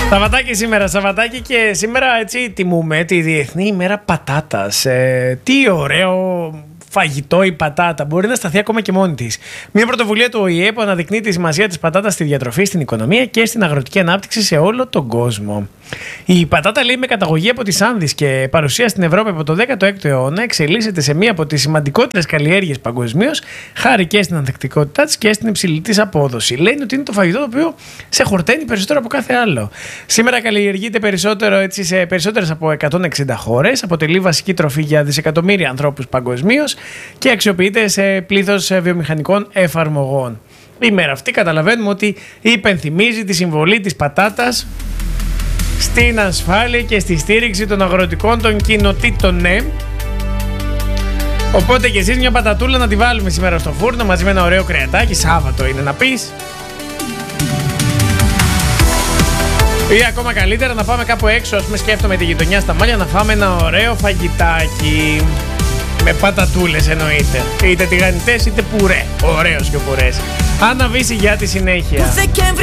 Σαββατάκι σήμερα, Σαββατάκι, και σήμερα έτσι τιμούμε τη Διεθνή ημέρα πατάτας. Τι ωραίο φαγητό η πατάτα, μπορεί να σταθεί ακόμα και μόνη της. Μια πρωτοβουλία του ΟΗΕ που αναδεικνύει τη σημασία της πατάτας στη διατροφή, στην οικονομία και στην αγροτική ανάπτυξη σε όλο τον κόσμο. Η πατάτα, λέει, με καταγωγή από τις Άνδεις και παρουσία στην Ευρώπη από το 16ο αιώνα, εξελίσσεται σε μία από τις σημαντικότερες καλλιέργειες παγκοσμίως, χάρη και στην ανθεκτικότητά της και στην υψηλή της απόδοση. Λένε ότι είναι το φαγητό το οποίο σε χορταίνει περισσότερο από κάθε άλλο. Σήμερα καλλιεργείται περισσότερο, έτσι, σε περισσότερες από 160 χώρες, αποτελεί βασική τροφή για δισεκατομμύρια ανθρώπους παγκοσμίως και αξιοποιείται σε πλήθος βιομηχανικών εφαρμογών. Η μέρα αυτή καταλαβαίνουμε ότι υπενθυμίζει τη συμβολή της πατάτας στην ασφάλεια και στη στήριξη των αγροτικών των κοινοτήτων, ναι. Οπότε και εσείς μια πατατούλα να τη βάλουμε σήμερα στο φούρνο μαζί με ένα ωραίο κρεατάκι. Σάββατο είναι να πεις. Ή ακόμα καλύτερα να πάμε κάπου έξω, ας πούμε, σκέφτομαι τη γειτονιά στα μάλια, να φάμε ένα ωραίο φαγητάκι. Με πατατούλες εννοείται. Είτε τηγανιτές είτε πουρέ. Ωραίος και ο πουρές. Άννα Βύση για τη συνέχεια.